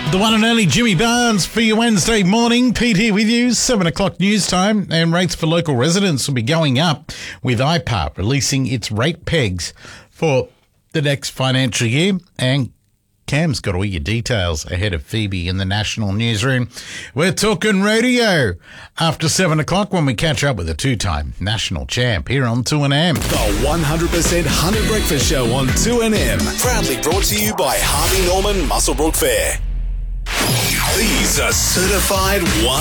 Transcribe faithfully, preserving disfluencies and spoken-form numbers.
The one and only Jimmy Barnes for your Wednesday morning. Pete here with you, seven o'clock news time, and rates for local residents will be going up with I P A R releasing its rate pegs for the next financial year. And Cam's got all your details ahead of Phoebe in the national newsroom. We're talking radio after seven o'clock when we catch up with a two-time national champ here on two N M. The one hundred percent Hunter Breakfast Show on two N M. Proudly brought to you by Harvey Norman Muswellbrook Fair. These are certified one